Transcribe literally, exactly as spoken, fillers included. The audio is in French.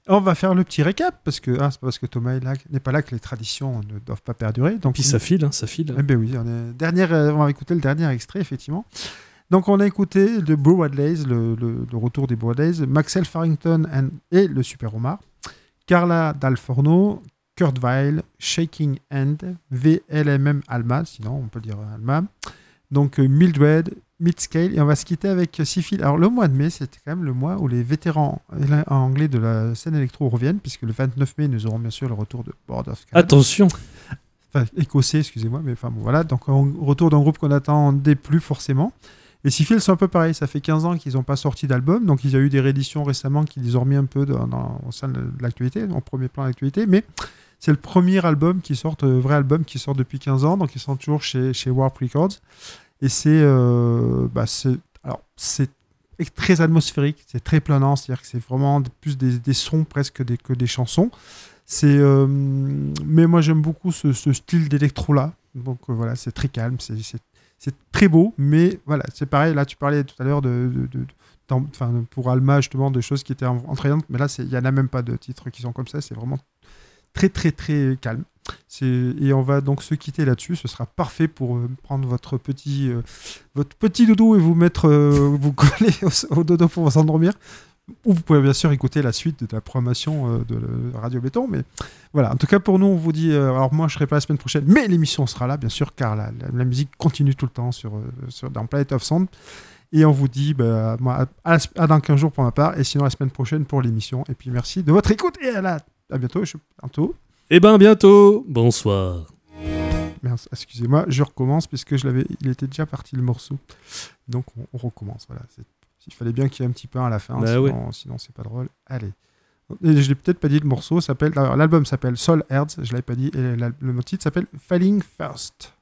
On va faire le petit récap, parce que ah, c'est pas parce que Thomas est là, n'est pas là que les traditions ne doivent pas perdurer. Donc, Puis ça file, hein, ça file. Eh ben oui, on, est... Dernière, on va écouter le dernier extrait, effectivement. Donc on a écouté le Broadlays, le, le, le retour des Broadlays, Maxwell Farrington and, et le Super Omar, Carla Dal Forno, Kurt Weill, Shaking Hand, V L M M Alma, sinon on peut dire Alma, donc euh, Mildred, Midscale, et on va se quitter avec Syphil. Alors le mois de mai, c'était quand même le mois où les vétérans anglais de la scène électro reviennent, puisque le vingt-neuf mai, nous aurons bien sûr le retour de Board of Canada. Attention. Enfin, écossais, excusez-moi, mais enfin bon, voilà, donc on retour d'un groupe qu'on n'attendait plus forcément. Et Syphil, c'est un peu pareil, ça fait quinze ans qu'ils n'ont pas sorti d'album, donc il y a eu des rééditions récemment qui les ont remis un peu dans, dans, au sein de l'actualité, en premier plan de l'actualité, mais c'est le premier album qui sort, euh, vrai album qui sort depuis quinze ans, donc ils sont toujours chez, chez Warp Records, et c'est, euh, bah c'est, alors, c'est très atmosphérique, c'est très planant, c'est-à-dire que c'est vraiment plus des, des sons presque des, que des chansons, c'est, euh, mais moi j'aime beaucoup ce, ce style d'électro-là, donc euh, voilà, c'est très calme, c'est, c'est C'est très beau, mais voilà, c'est pareil. Là, tu parlais tout à l'heure de, de, de, de, de pour Alma, justement, de choses qui étaient entraînantes, mais là, il n'y en a même pas de titres qui sont comme ça. C'est vraiment très, très, très calme. C'est, et on va donc se quitter là-dessus. Ce sera parfait pour euh, prendre votre petit, euh, votre petit doudou et vous mettre, euh, vous coller au, au dodo pour vous endormir. Ou vous pouvez bien sûr écouter la suite de la programmation euh, de Radio Béton. Mais voilà, en tout cas pour nous, on vous dit... Euh, alors moi, je ne serai pas la semaine prochaine, mais l'émission sera là, bien sûr, car la, la, la musique continue tout le temps sur, euh, sur, dans Planet of Sound. Et on vous dit bah, moi, à, à, à dans quinze jours pour ma part, et sinon la semaine prochaine pour l'émission. Et puis merci de votre écoute, et à, la, à bientôt. Je, bientôt. Eh ben bientôt. Bonsoir. Merde, excusez-moi, je recommence, puisque je l'avais, il était déjà parti le morceau. Donc on, on recommence, voilà, c'est... Il fallait bien qu'il y ait un petit peu à la fin, bah sinon, ouais. sinon c'est pas drôle. Allez. Et je l'ai peut-être pas dit, le morceau s'appelle... Alors, l'album s'appelle Soul Herds, je l'avais pas dit, et le titre s'appelle Falling First.